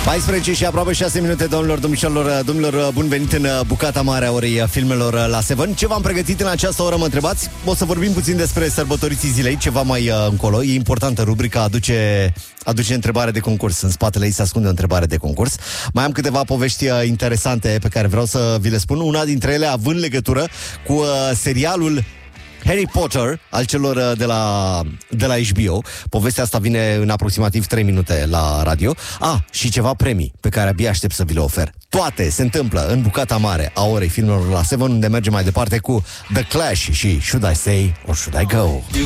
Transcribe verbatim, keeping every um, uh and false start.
paisprezece și aproape șase minute, domnilor, domnișoarelor, domnilor, bun venit în bucata mare a orei filmelor la Seven. Ce v-am pregătit în această oră, mă întrebați? O să vorbim puțin despre sărbătoriții zilei, ceva mai uh, încolo. E importantă rubrica, aduce, aduce întrebare de concurs. În spatele ei se ascunde o întrebare de concurs. Mai am câteva povești uh, interesante pe care vreau să vi le spun. Una dintre ele având legătură cu uh, serialul Harry Potter, al celor de la, de la H B O. Povestea asta vine în aproximativ trei minute la radio. Ah, și ceva premii pe care abia aștept să vi le ofer. Toate se întâmplă în bucata mare a orei filmelor la Seven, unde mergem mai departe cu The Clash și Should I Stay or Should I Go?